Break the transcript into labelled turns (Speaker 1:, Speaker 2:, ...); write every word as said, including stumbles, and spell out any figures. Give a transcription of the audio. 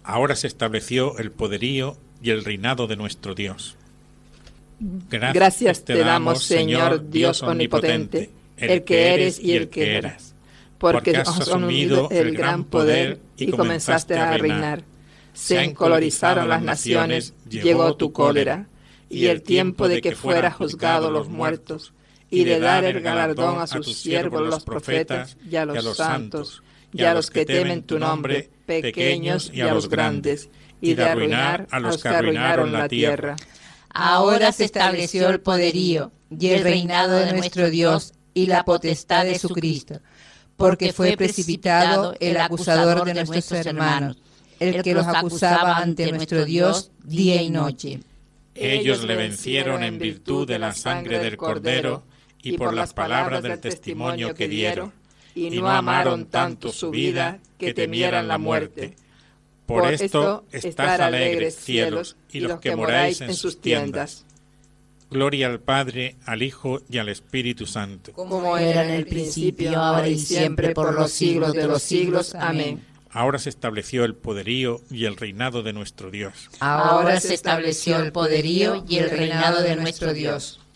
Speaker 1: Ahora se estableció el poderío y el reinado de nuestro Dios. Gracias,
Speaker 2: Gracias te damos, Señor Dios omnipotente, el que eres y el que eras, porque has asumido el gran poder y comenzaste a reinar. Se encolerizaron las naciones, llegó tu cólera, y el tiempo de que fuera juzgado los muertos, y de dar el galardón a sus siervos los profetas y a los santos, y a los que temen tu nombre, pequeños y a los grandes, y de arruinar a los que arruinaron la tierra.
Speaker 3: Ahora se estableció el poderío y el reinado de nuestro Dios y la potestad de su Cristo, porque fue precipitado el acusador de nuestros hermanos, el que los acusaba ante nuestro Dios día y noche.
Speaker 1: Ellos le vencieron en virtud de la sangre del Cordero y por las palabras del testimonio que dieron, y no amaron tanto su vida que temieran la muerte. Por esto, estad alegres, cielos, y los que moráis en sus tiendas. Gloria al Padre, al Hijo y al Espíritu Santo.
Speaker 3: Como era en el principio, ahora y siempre, por los siglos de los siglos. Amén.
Speaker 1: Ahora se estableció el poderío y el reinado de nuestro Dios.
Speaker 3: Ahora se estableció el poderío y el reinado de nuestro Dios.